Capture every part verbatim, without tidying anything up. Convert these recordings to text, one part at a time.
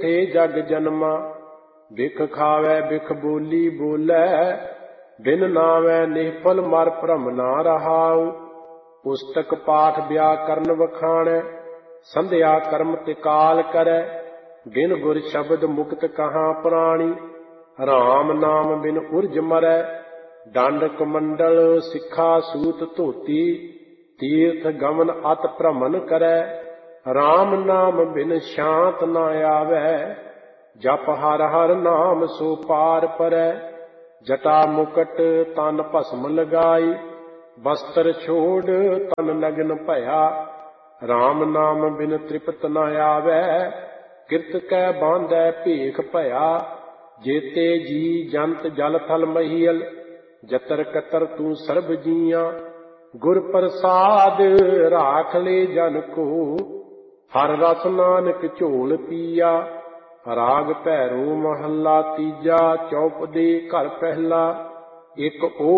थे जग जन्मा। बिख खावै बिख बोली बोलै, बिन नावै निहफल मर भ्रम ना रहाऊ। पुस्तक पाठ व्याकरण वखाणै, संध्या कर्म तिकाल करै। बिन गुर शब्द मुक्त कहाँ प्राणी, राम नाम बिन उर्ज मरै। दंड कमंडल सिक्खा सूत धोती, तीर्थ गमन अत भ्रमण करै। राम नाम बिन शांत न आवै, जप हर हर नाम सो पार परै। जटा मुकट तन भस्म लगाई, वस्त्र छोड़ तन नग्न भया। राम नाम बिन तृप्त न आवै, किरत कै बांधै भेख भया। जेते जी जंत जल थल महियल, जतर कतर तू सर्ब जीया। गुर प्रसाद राख ले जन को, हर रस नानक झोल पिया। राग भैरो महला तीजा, चौपदे घर पहला। एक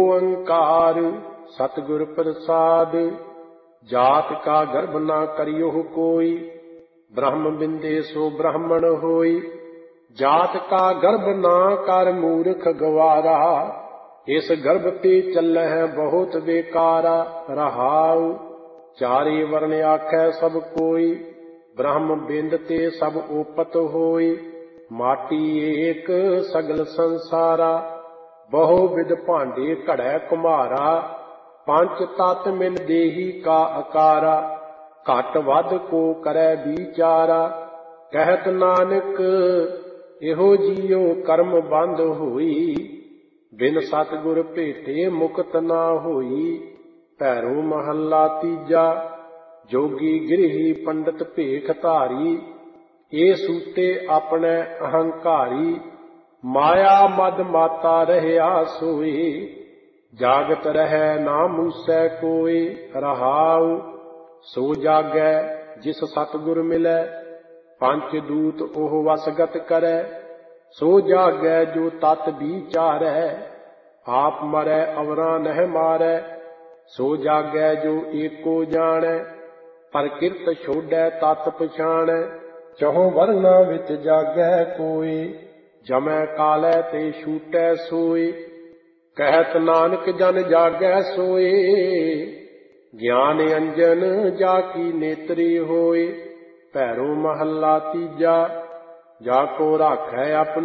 ओंकार सतगुर प्रसाद, जात का गर्भ ना करियो कोई। ब्रह्म बिंदे सो ब्राह्मण होई, जात का गर्भ ना कर मूर्ख गवारा। इस गर्भ ते चलै बहुत बेकारा, रहाऊ चारे वर्ण आखै सब कोई। ब्रह्म बिंद ते सब ओपत होई, माटी एक सगल संसारा। बहु विध भांडे घड़ै कुम्हारा, पंच तत मिल देही का आकारा। घट वध को करै विचारा, कहत नानक एहो जियो कर्म बंद होई। बिन सतगुर भेटे मुक्त ना होई। भैरो महला तीजा, जोगी गिरही पंडित भेख धारी। ये सूते अपने अहंकारी, माया मद माता रहया सोई। जागत रहै ना मूसै कोई, रहाऊ सो जागै जिस सतगुर मिलै। पंच दूत ओह वसगत करै, सो जागै जो तत विचारै। आप मरै अवरा नह मारै, सो जागै जो एको जानै। प्रकृत छोड़ै तत पछाणै, चहुं वरना विच जागै कोई। जमै कालै ते छूटै सोई, कहत नानक जन जागै सोए। ज्ञान अंजन जाकी नेत्री होय। भैरो महला तीजा, जाको राखै अपनी